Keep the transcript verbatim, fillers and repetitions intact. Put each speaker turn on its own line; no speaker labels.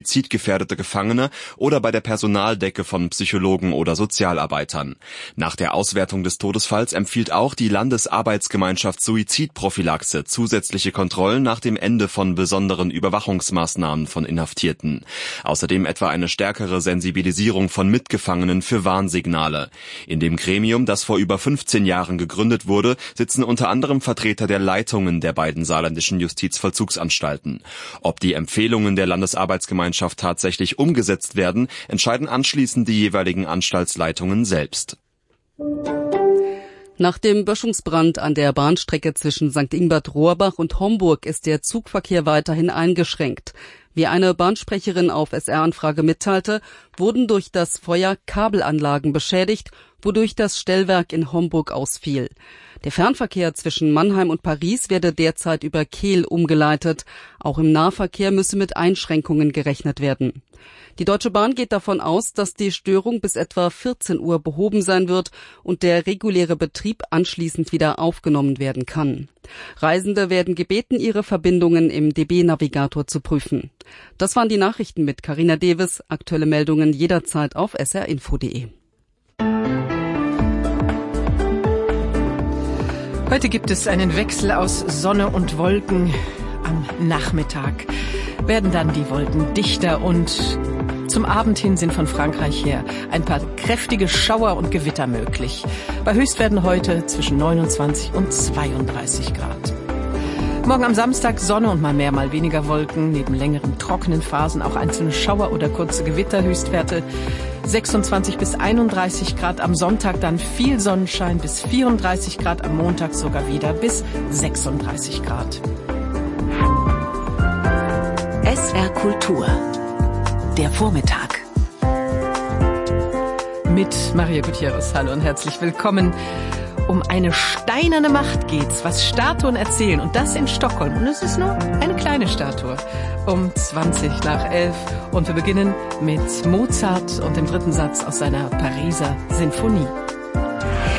suizidgefährdete Gefangene oder bei der Personaldecke von Psychologen oder Sozialarbeitern. Nach der Auswertung des Todesfalls empfiehlt auch die Landesarbeitsgemeinschaft Suizidprophylaxe zusätzliche Kontrollen nach dem Ende von besonderen Überwachungsmaßnahmen von Inhaftierten. Außerdem etwa eine stärkere Sensibilisierung von Mitgefangenen für Warnsignale. In dem Gremium, das vor über fünfzehn Jahren gegründet wurde, sitzen unter anderem Vertreter der Leitungen der beiden saarländischen Justizvollzugsanstalten. Ob die Empfehlungen der Landesarbeitsgemeinschaft tatsächlich umgesetzt werden, entscheiden anschließend die jeweiligen Anstaltsleitungen selbst.
Nach dem Böschungsbrand an der Bahnstrecke zwischen Sankt Ingbert-Rohrbach und Homburg ist der Zugverkehr weiterhin eingeschränkt. Wie eine Bahnsprecherin auf S R-Anfrage mitteilte, wurden durch das Feuer Kabelanlagen beschädigt, wodurch das Stellwerk in Homburg ausfiel. Der Fernverkehr zwischen Mannheim und Paris werde derzeit über Kehl umgeleitet. Auch im Nahverkehr müsse mit Einschränkungen gerechnet werden. Die Deutsche Bahn geht davon aus, dass die Störung bis etwa vierzehn Uhr behoben sein wird und der reguläre Betrieb anschließend wieder aufgenommen werden kann. Reisende werden gebeten, ihre Verbindungen im D B-Navigator zu prüfen. Das waren die Nachrichten mit Carina Deves. Aktuelle Meldungen jederzeit auf s r info punkt d e.
Heute gibt es einen Wechsel aus Sonne und Wolken. Am Nachmittag werden dann die Wolken dichter und zum Abend hin sind von Frankreich her ein paar kräftige Schauer und Gewitter möglich. Bei Höchstwerten heute zwischen neunundzwanzig und zweiunddreißig Grad. Morgen am Samstag Sonne und mal mehr, mal weniger Wolken. Neben längeren trockenen Phasen auch einzelne Schauer oder kurze Gewitter. Höchstwerte sechsundzwanzig bis einunddreißig Grad. Am Sonntag dann viel Sonnenschein bis vierunddreißig Grad. Am Montag sogar wieder bis sechsunddreißig Grad.
S R Kultur. Der Vormittag.
Mit Maria Gutierrez. Hallo und herzlich willkommen. Um eine steinerne Macht geht's, was Statuen erzählen. Und das in Stockholm. Und es ist nur eine kleine Statue. Um zwanzig nach elf. Und wir beginnen mit Mozart und dem dritten Satz aus seiner Pariser Sinfonie.